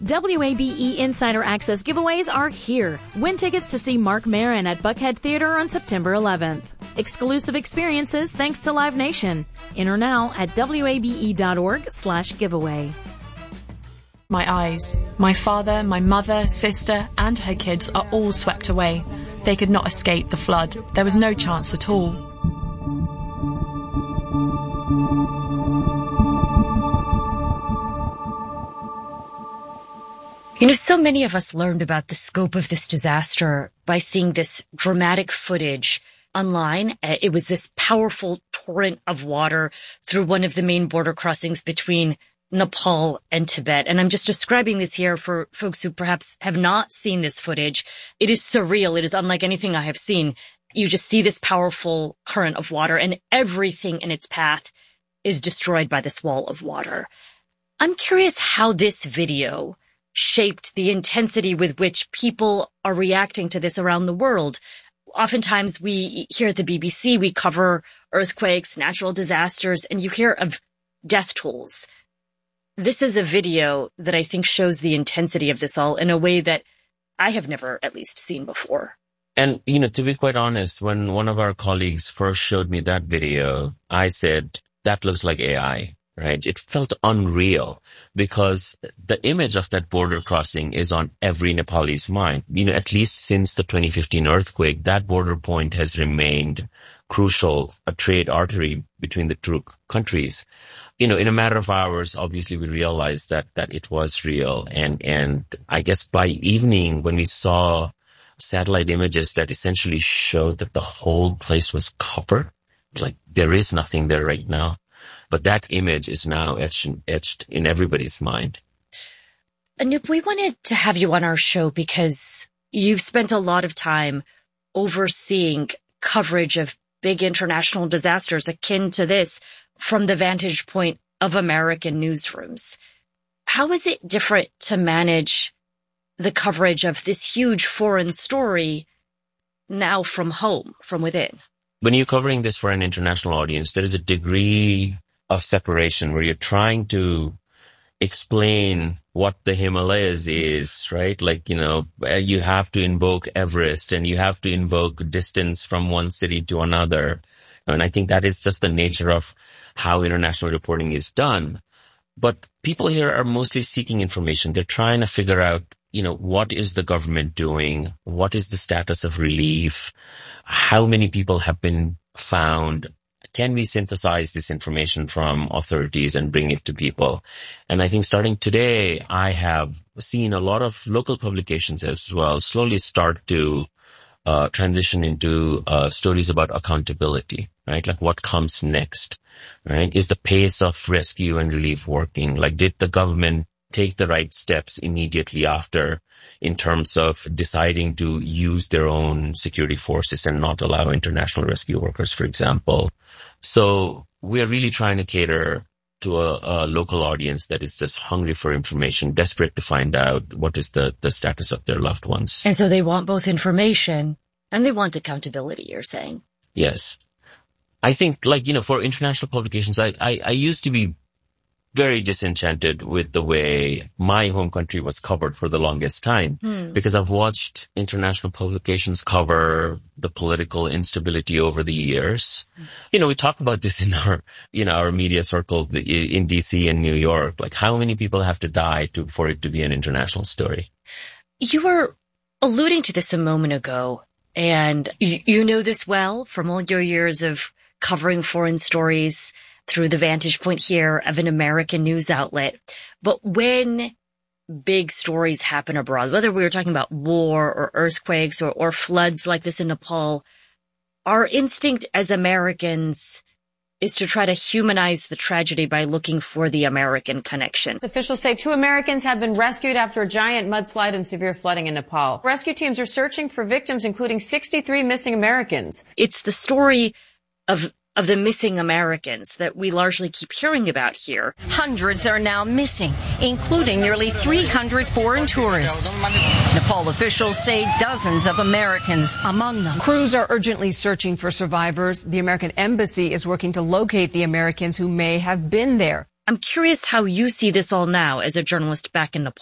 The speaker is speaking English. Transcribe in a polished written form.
WABE Insider Access giveaways are here. Win tickets to see Marc Maron at Buckhead Theater on September 11th. Exclusive experiences thanks to Live Nation. Enter now at wabe.org/giveaway. My eyes. My father, my mother, sister, and her kids are all swept away. They could not escape the flood. There was no chance at all. You know, so many of us learned about the scope of this disaster by seeing this dramatic footage online. It was this powerful torrent of water through one of the main border crossings between Nepal and Tibet. And I'm just describing this here for folks who perhaps have not seen this footage. It is surreal. It is unlike anything I have seen. You just see this powerful current of water and everything in its path is destroyed by this wall of water. I'm curious how this video shaped the intensity with which people are reacting to this around the world. Oftentimes we here at the BBC, we cover earthquakes, natural disasters, and you hear of death tolls. This is a video that I think shows the intensity of this all in a way that I have never at least seen before. And, to be quite honest, when one of our colleagues first showed me that video, I said, that looks like AI. Right? It felt unreal because the image of that border crossing is on every Nepalese mind. At least since the 2015 earthquake, that border point has remained crucial, a trade artery between the two countries. In a matter of hours, obviously we realized that it was real. And I guess by evening when we saw satellite images that essentially showed that the whole place was covered, like there is nothing there right now. But that image is now etched in everybody's mind. Anup, we wanted to have you on our show because you've spent a lot of time overseeing coverage of big international disasters akin to this from the vantage point of American newsrooms. How is it different to manage the coverage of this huge foreign story now from home, from within? When you're covering this for an international audience, there is a degree of separation where you're trying to explain what the Himalayas is, right? Like, you have to invoke Everest and you have to invoke distance from one city to another. And I think that is just the nature of how international reporting is done. But people here are mostly seeking information. They're trying to figure out, what is the government doing? What is the status of relief? How many people have been found? Can we synthesize this information from authorities and bring it to people? And I think starting today, I have seen a lot of local publications as well slowly start to transition into stories about accountability, right? Like what comes next, right? Is the pace of rescue and relief working? Like did the government take the right steps immediately after in terms of deciding to use their own security forces and not allow international rescue workers, for example? So we are really trying to cater to a local audience that is just hungry for information, desperate to find out what is the status of their loved ones. And so they want both information and they want accountability, you're saying? Yes. I think for international publications, I used to be very disenchanted with the way my home country was covered for the longest time because I've watched international publications cover the political instability over the years. We talk about this in our media circle in DC and New York, like how many people have to die for it to be an international story. You were alluding to this a moment ago, and you know this well from all your years of covering foreign stories through the vantage point here of an American news outlet. But when big stories happen abroad, whether we were talking about war or earthquakes or floods like this in Nepal, our instinct as Americans is to try to humanize the tragedy by looking for the American connection. Officials say 2 Americans have been rescued after a giant mudslide and severe flooding in Nepal. Rescue teams are searching for victims, including 63 missing Americans. It's the story of the missing Americans that we largely keep hearing about here. Hundreds are now missing, including nearly 300 foreign tourists. Nepal officials say dozens of Americans among them. Crews are urgently searching for survivors. The American embassy is working to locate the Americans who may have been there. I'm curious how you see this all now as a journalist back in Nepal.